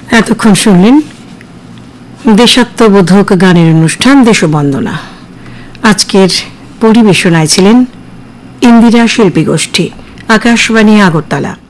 এতক্ষণ শুনলেন দেশাত্মবোধক গানের অনুষ্ঠান দেশবন্দনা। আজকের পরিবেশনায় ছিলেন ইন্দিরা শিল্পী গোষ্ঠী, আকাশবাণী আগরতলা।